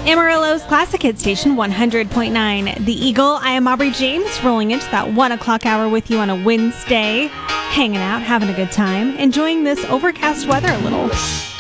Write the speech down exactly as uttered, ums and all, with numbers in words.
Amarillo's Classic Hit Station one hundred point nine. The Eagle. I am Aubrey James, rolling into that one o'clock hour with you on a Wednesday, hanging out, having a good time, enjoying this overcast weather a little.